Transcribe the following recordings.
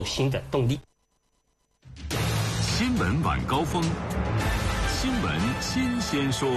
新的动力。 新闻晚高峰，新闻新鲜说。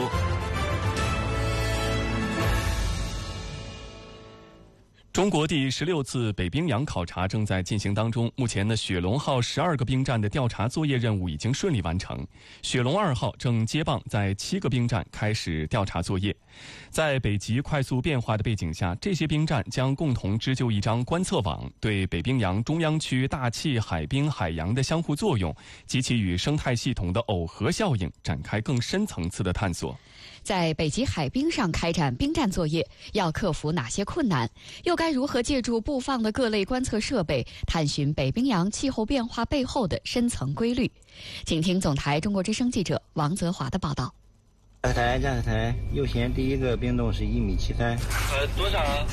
中国第16次北冰洋考察正在进行当中。目前呢，雪龙号12个冰站的调查作业任务已经顺利完成，雪龙2号正接棒在7个冰站开始调查作业。在北极快速变化的背景下，这些冰站将共同织就一张观测网，对北冰洋中央区大气、海冰、海洋的相互作用及其与生态系统的耦合效应展开更深层次的探索。 在北极海冰上开展冰站作业，要克服哪些困难？又该如何借助布放的各类观测设备，探寻北冰洋气候变化背后的深层规律？请听总台中国之声记者王泽华的报道。 驾驶台，右舷第一个冰洞是1.73米。 多少啊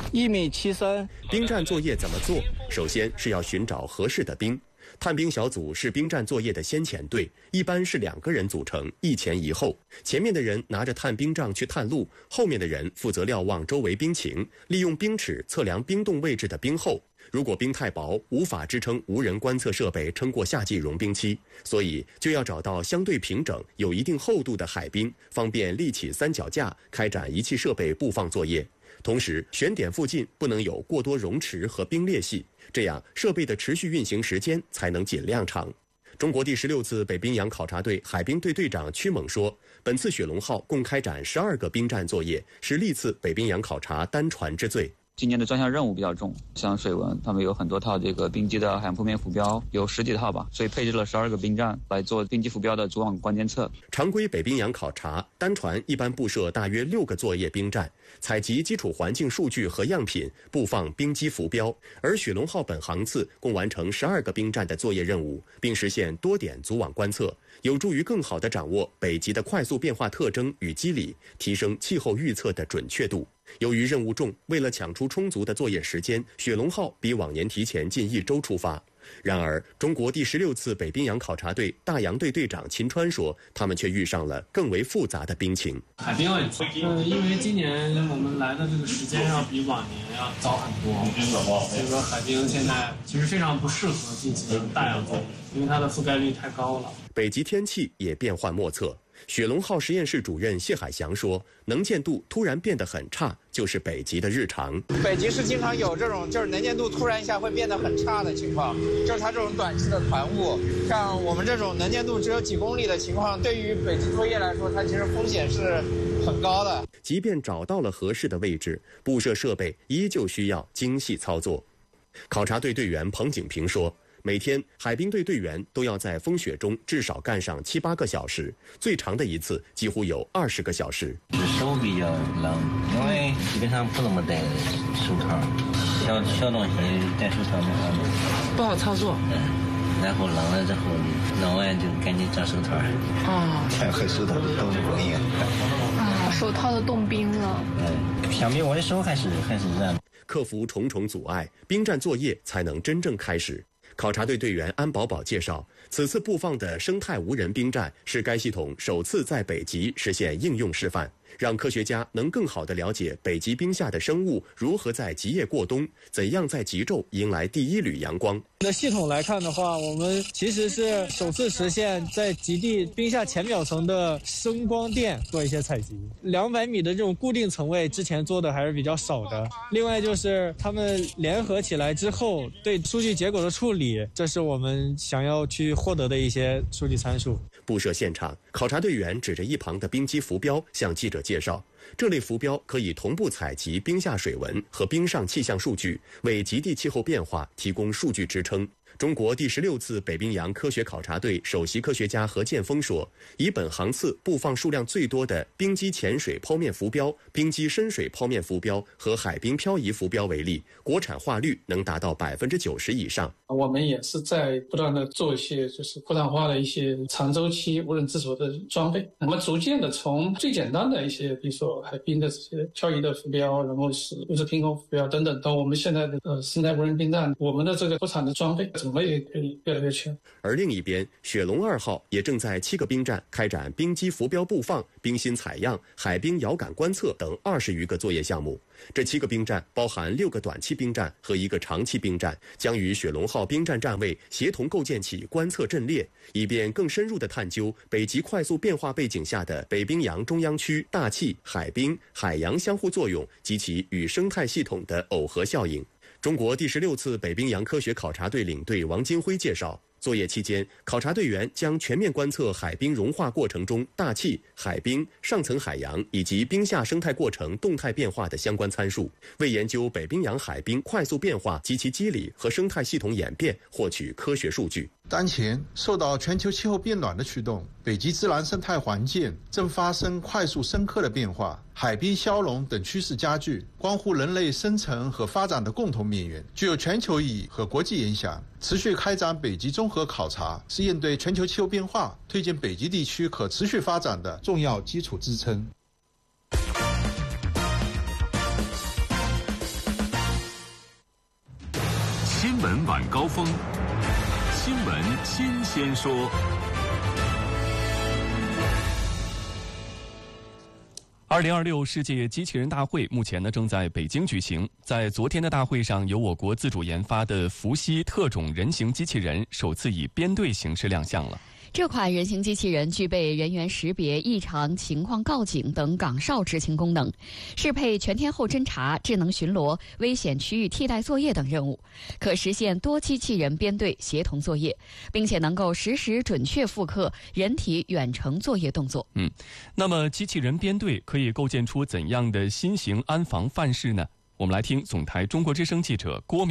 ？1.73米。 冰站作业怎么做？首先是要寻找合适的冰。探冰小组是冰站作业的先遣队，一般是2个人组成，一前一后。前面的人拿着探冰杖去探路，后面的人负责瞭望周围冰情，利用冰尺测量冰洞位置的冰厚。如果冰太薄，无法支撑无人观测设备撑过夏季融冰期，所以就要找到相对平整、有一定厚度的海冰，方便立起三脚架，开展仪器设备布放作业。同时，选点附近不能有过多溶池和冰裂隙，这样设备的持续运行时间才能尽量长。中国第16次北冰洋考察队海冰队队长屈猛说，本次雪龙号共开展12个冰站作业，是历次北冰洋考察单船之最。 今年的专项任务比较重，像水文，他们有很多套这个冰机的海洋铺面浮标，有10几套吧，所以配置了12个冰站来做冰机浮标的主网关监测。 常规北冰洋考察，单船一般布设大约6个作业冰站，采集基础环境数据和样品，布放冰机浮标。而雪龙号本航次共完成12个冰站的作业任务，并实现多点组网观测，有助于更好地掌握北极的快速变化特征与机理，提升气候预测的准确度。由于任务重，为了抢出充足的作业时间，雪龙号比往年提前近1周出发。然而，中国第16次北冰洋考察队大洋队队长秦川说，他们却遇上了更为复杂的冰情。 海冰问题，因为今年我们来的这个时间要比往年要早很多，所以说海冰现在其实非常不适合进行大洋作业，因为它的覆盖率太高了。 北极天气也变幻莫测。雪龙号实验室主任谢海翔说，能见度突然变得很差，就是北极的日常。 北极是经常有这种就是能见度突然一下会变得很差的情况，就是它这种短期的团雾，像我们这种能见度只有几公里的情况，对于北极作业来说，它其实风险是很高的。 即便找到了合适的位置，布设设备依旧需要精细操作。考察队队员彭景平说，每天海冰队队员都要在风雪中至少干上7、8个小时，最长的一次几乎有20个小时。 手比较冷，因为基本上不怎么戴手套，小东西戴手套不好操作。 然后冷了之后，弄完就赶紧找手套。看和手套都冻冰了。 手套都冻冰了。 相比我的手还是热。 克服重重阻碍，冰站作业才能真正开始。考察队队员安宝宝介绍，此次布放的生态无人冰站是该系统首次在北极实现应用示范，让科学家能更好地了解北极冰下的生物如何在极夜过冬，怎样在极昼迎来第一缕阳光。 的系统来看的话，我们其实是首次实现在极地冰下浅表层的声光电做一些采集。200米的这种固定层位之前做的还是比较少的。另外就是他们联合起来之后对数据结果的处理，这是我们想要去获得的一些数据参数。 布设现场，考察队员指着一旁的冰机浮标向记者介绍，这类浮标可以同步采集冰下水文和冰上气象数据，为极地气候变化提供数据支撑。中国第16次北冰洋科学考察队首席科学家何建峰说，以本航次布放数量最多的冰机潜水剖面浮标、冰机深水剖面浮标和海冰漂移浮标为例，国产化率能达到90%以上。 我们也是在不断的做一些就是国产化的一些长周期无人自主的装备。我们逐渐的从最简单的一些，比如说海冰的这些漂移的浮标，然后是物质凭空浮标等等，到我们现在的生态无人冰站，我们的这个国产的装备怎么也可以越来越全。 而另一边，雪龙2号也正在7个冰站开展冰机浮标布放、冰芯采样、海冰遥感观测等20余个作业项目。 这7个兵站包含6个短期兵站和1个长期兵站，将与雪龙号兵站站位协同构建起观测阵列，以便更深入地探究北极快速变化背景下的北冰洋中央区大气、海冰、海洋相互作用及其与生态系统的耦合效应。中国第16次北冰洋科学考察队领队王金辉介绍，作业期间，考察队员将全面观测海冰融化过程中大气、海冰、上层海洋以及冰下生态过程动态变化的相关参数，为研究北冰洋海冰快速变化及其机理和生态系统演变获取科学数据。 当前受到全球气候变暖的驱动，北极自然生态环境正发生快速深刻的变化，海冰消融等趋势加剧，关乎人类生存和发展的共同命运，具有全球意义和国际影响。持续开展北极综合考察，是应对全球气候变化、推进北极地区可持续发展的重要基础支撑。 新闻晚高峰，新闻新鲜说。 2026世界机器人大会目前正在北京举行。在昨天的大会上，由我国自主研发的伏羲特种人形机器人首次以编队形式亮相了。 这款人形机器人具备人员识别、异常情况告警等岗哨执勤功能，适配全天候侦察、智能巡逻、危险区域替代作业等任务，可实现多机器人编队协同作业，并且能够实时准确复刻人体远程作业动作。 那么机器人编队可以构建出怎样的新型安防范式呢？我们来听总台中国之声记者郭